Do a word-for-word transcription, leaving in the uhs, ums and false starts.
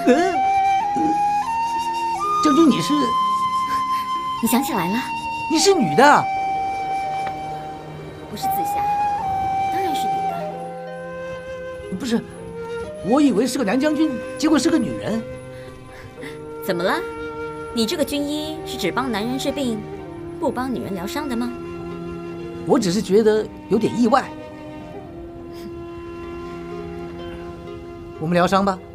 将军，你是？ 你想起来了？ 你是女的？ 不是紫霞，当然是女的。 不是，我以为是个男将军，结果是个女人。 怎么了？你这个军医是只帮男人治病，不帮女人疗伤的吗？ 我只是觉得有点意外。我们疗伤吧。